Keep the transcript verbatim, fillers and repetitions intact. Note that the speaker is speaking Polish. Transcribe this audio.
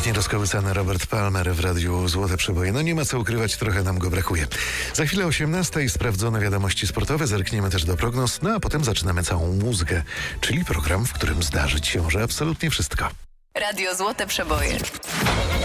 Pięknie rozkołysany Robert Palmer w radiu Złote Przeboje. No nie ma co ukrywać, trochę nam go brakuje. Za chwilę osiemnasta i sprawdzone wiadomości sportowe, zerkniemy też do prognoz, no a potem zaczynamy całą mózgę, czyli program, w którym zdarzyć się może absolutnie wszystko. Radio Złote Przeboje.